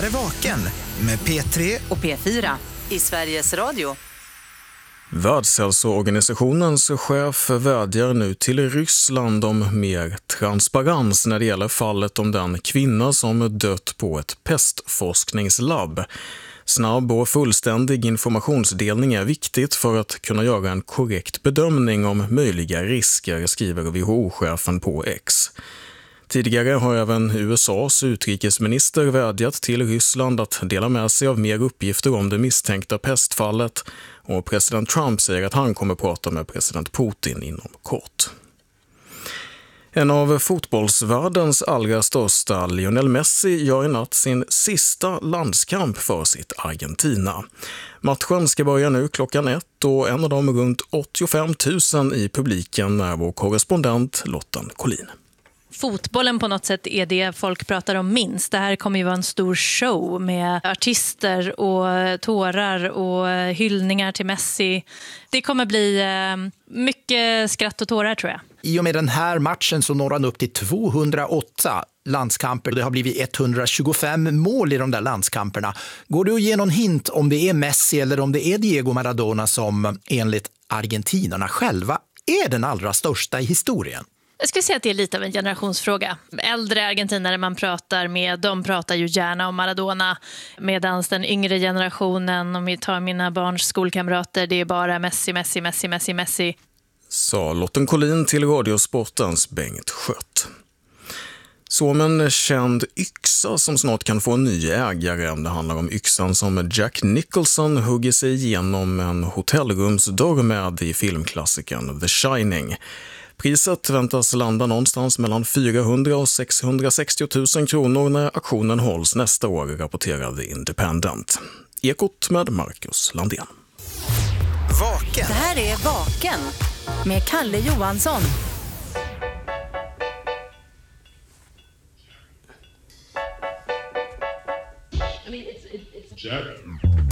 här är Vaken med P3 och P4 i Sveriges Radio. Världshälsoorganisationens chef vädjar nu till Ryssland om mer transparens när det gäller fallet om den kvinna som dött på ett pestforskningslabb. Snabb och fullständig informationsdelning är viktigt för att kunna göra en korrekt bedömning om möjliga risker, skriver WHO-chefen på X. Tidigare har även USAs utrikesminister vädjat till Ryssland att dela med sig av mer uppgifter om det misstänkta pestfallet, och president Trump säger att han kommer prata med president Putin inom kort. En av fotbollsvärldens allra största, Lionel Messi, gör i natt sin sista landskamp för sitt Argentina. Matchen ska börja nu klockan 1 och en av dem runt 85 000 i publiken är vår korrespondent Lotten Collin. Fotbollen på något sätt är det folk pratar om minst. Det här kommer ju vara en stor show med artister och tårar och hyllningar till Messi. Det kommer bli mycket skratt och tårar, tror jag. I och med den här matchen så når han upp till 208 landskamper. Det har blivit 125 mål i de där landskamperna. Går du att ge någon hint om det är Messi eller om det är Diego Maradona som enligt argentinarna själva är den allra största i historien? Jag skulle säga att det är lite av en generationsfråga. Äldre argentinare man pratar med, de pratar ju gärna om Maradona. Medan den yngre generationen, om vi tar mina barns skolkamrater, det är bara Messi. Sa Lotten Collin till Radiosportens Bengt Skött. Som en känd yxa som snart kan få en ny ägare. Det handlar om yxan som Jack Nicholson hugger sig igenom en hotellrumsdörr med i filmklassikern The Shining. Priset väntas landa någonstans mellan 400 och 660 000 kronor när auktionen hålls nästa år, rapporterar The Independent. Ekot med Marcus Landén. Vaken. Det här är Vaken med Kalle Johansson. Jack.